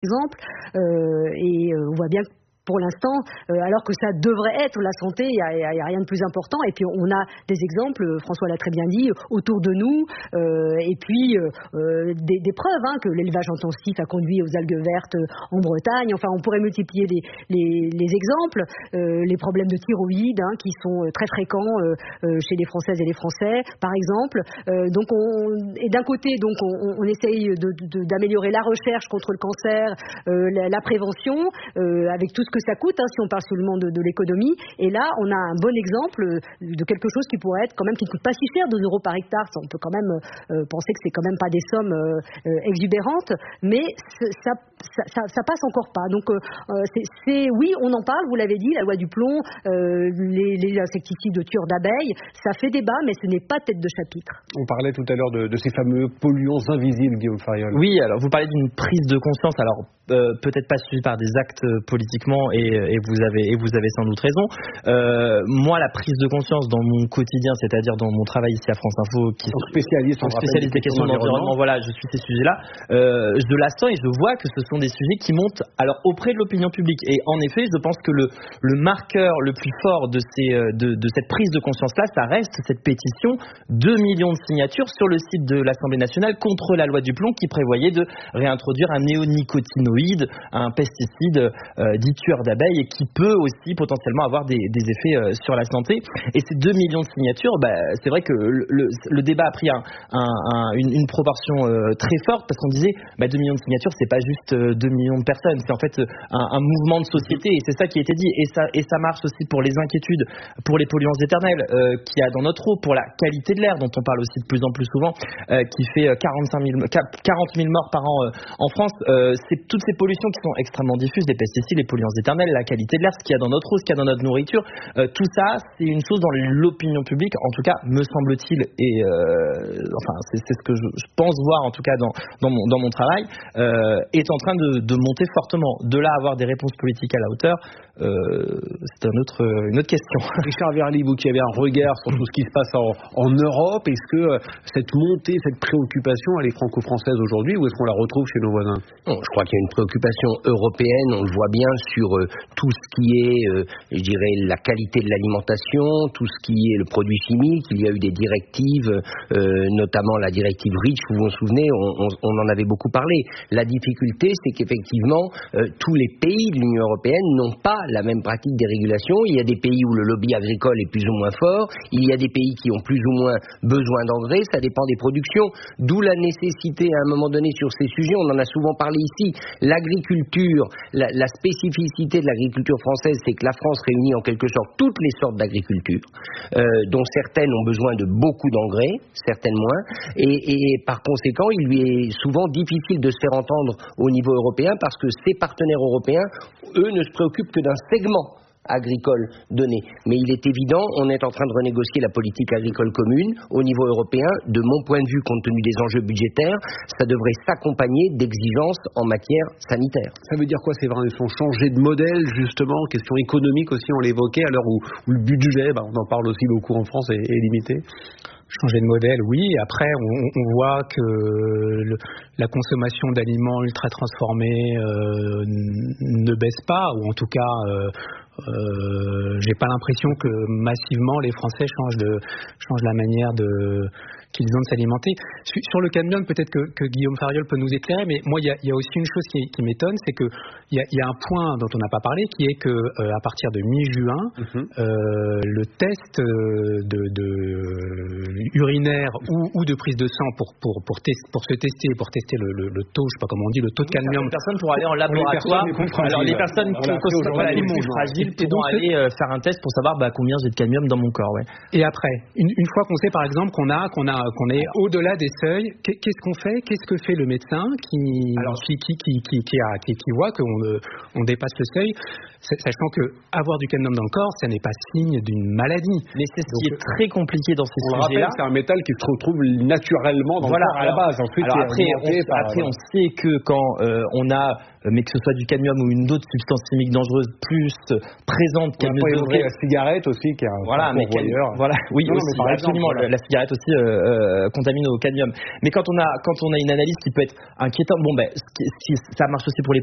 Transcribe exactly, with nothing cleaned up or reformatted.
exemple, euh, et euh, on voit bien que pour l'instant, euh, alors que ça devrait être la santé, il n'y a, a, a rien de plus important. Et puis on a des exemples, François l'a très bien dit, autour de nous, euh, et puis euh, des, des preuves hein, que l'élevage intensif a conduit aux algues vertes en Bretagne. Enfin, on pourrait multiplier les, les, les exemples, euh, les problèmes de thyroïde hein, qui sont très fréquents euh, euh, chez les Françaises et les Français, par exemple. Euh, donc, on, et d'un côté, donc on, on essaye de, de, d'améliorer la recherche contre le cancer, euh, la, la prévention, euh, avec tout ce que ça coûte, hein, si on parle seulement de, de l'économie. Et là, on a un bon exemple de quelque chose qui pourrait être quand même, qui ne coûte pas si cher, deux euros par hectare. Ça, on peut quand même euh, penser que c'est quand même pas des sommes euh, euh, exubérantes, mais ça, ça, ça, ça passe encore pas. Donc, euh, c'est, c'est, oui, on en parle, vous l'avez dit, la loi du plomb, euh, les, les insecticides tueurs d'abeilles, ça fait débat, mais ce n'est pas tête de chapitre. On parlait tout à l'heure de, de ces fameux polluants invisibles, Guillaume Fariol. Oui, alors vous parlez d'une prise de conscience, alors euh, peut-être pas suivie par des actes euh, politiquement, et, et, vous avez, et vous avez sans doute raison. Euh, moi, la prise de conscience dans mon quotidien, c'est-à-dire dans mon travail ici à France Info, qui sont spécialistes en spécialiste des questions d'environnement, voilà, je suis ces sujets-là, euh, je la sens et je vois que ce sont des sujets qui montent alors auprès de l'opinion publique. Et en effet, je pense que le, le marqueur le plus fort de, ces, de, de cette prise de conscience-là, ça reste cette pétition, deux millions de signatures sur le site de l'Assemblée nationale contre la loi du plomb qui prévoyait de réintroduire un néonicotinoïde, un pesticide euh, dit tueur d'abeilles et qui peut aussi potentiellement avoir des, des effets euh, sur la santé. Et ces deux millions de signatures, bah, c'est vrai que le, le, le débat a pris un, un, un, une, une proportion euh, très forte parce qu'on disait bah, deux millions de signatures, c'est pas juste euh, deux millions de personnes, c'est en fait un, un mouvement de société et c'est ça qui a été dit. Et ça, et ça marche aussi pour les inquiétudes, pour les polluants éternels euh, qu'il y a dans notre eau, pour la qualité de l'air dont on parle aussi de plus en plus souvent, euh, qui fait quarante-cinq mille, quarante mille morts par an euh, en France. Euh, c'est toutes ces pollutions qui sont extrêmement diffuses, les pesticides, les polluants éternels, la qualité de l'air, ce qu'il y a dans notre eau, ce qu'il y a dans notre nourriture, euh, tout ça, c'est une chose dans l'opinion publique, en tout cas, me semble-t-il, et euh, enfin, c'est, c'est ce que je, je pense voir en tout cas dans, dans, mon, dans mon travail, euh, est en train de, de monter fortement. De là à avoir des réponses politiques à la hauteur, euh, c'est un autre, une autre question. Richard Verly, vous qui avez un regard sur tout ce qui se passe en, en Europe, est-ce que euh, cette montée, cette préoccupation, elle est franco-française aujourd'hui ou est-ce qu'on la retrouve chez nos voisins? Non, je crois qu'il y a une préoccupation européenne, on le voit bien sur euh, tout ce qui est, euh, je dirais, la qualité de l'alimentation, tout ce qui est le produit chimique. Il y a eu des directives, euh, notamment la directive REACH, vous vous souvenez, on, on, on en avait beaucoup parlé. La difficulté, c'est qu'effectivement, euh, tous les pays de l'Union européenne n'ont pas la même pratique des régulations. Il y a des pays où le lobby agricole est plus ou moins fort, il y a des pays qui ont plus ou moins besoin d'engrais, ça dépend des productions, d'où la nécessité à un moment donné sur ces sujets, on en a souvent parlé ici, l'agriculture, la, la spécificité de l'agriculture française, c'est que la France réunit en quelque sorte toutes les sortes d'agriculture, euh, dont certaines ont besoin de beaucoup d'engrais, certaines moins, et, et par conséquent, il lui est souvent difficile de se faire entendre au niveau européen parce que ses partenaires européens, eux, ne se préoccupent que d'un segment agricole donné. Mais il est évident, on est en train de renégocier la politique agricole commune au niveau européen. De mon point de vue, compte tenu des enjeux budgétaires, ça devrait s'accompagner d'exigences en matière sanitaire. Ça veut dire quoi? C'est vrai, ils sont changés de modèle, justement, question économique aussi, on l'évoquait, à l'heure où, où le budget, bah, on en parle aussi beaucoup en France, est, est limité. Changer de modèle, oui. Après, on, on voit que le, la consommation d'aliments ultra transformés euh, ne baisse pas, ou en tout cas, euh, euh, j'ai pas l'impression que massivement les Français changent de changent la manière de qu'ils ont de s'alimenter. Sur le cadmium, peut-être que, que Guillaume Fariol peut nous éclairer, mais moi, il y a, il y a aussi une chose qui, qui m'étonne, c'est que il y a, il y a un point dont on n'a pas parlé, qui est que euh, à partir de mi-juin, mm-hmm. euh, le test de, de urinaire ou, ou de prise de sang pour pour pour, test, pour se tester, pour tester le, le, le taux, je sais pas comment on dit, le taux de cadmium. Les personnes pourront aller en laboratoire. Les alors les personnes qui sont les plus fragiles pourront aller euh, faire un test pour savoir bah, combien j'ai de cadmium dans mon corps. Ouais. Et après, une, une fois qu'on sait par exemple qu'on a qu'on a qu'on est au-delà des seuils, qu'est-ce qu'on fait? Qu'est-ce que fait le médecin qui, Alors, qui, qui, qui, qui, qui, a, qui, qui voit qu'on on dépasse le seuil, sachant que avoir du cadmium dans le corps, ça n'est pas signe d'une maladie. Mais c'est ce qui est très compliqué dans ces on sujets-là. C'est un métal qui se retrouve naturellement dans voilà, le corps à la base. Ensuite, alors après, on, par, après voilà. on sait que quand euh, on a, mais que ce soit du cadmium ou une autre substance chimique dangereuse plus présente, on a pas la cigarette aussi, qui est un voilà, mais quel, voilà, oui, non, aussi, non, absolument, exemple, voilà. la cigarette aussi euh, euh, contamine au cadmium. Mais quand on a, quand on a une analyse qui peut être inquiétante, bon ben, ce qui, ce qui, ça marche aussi pour les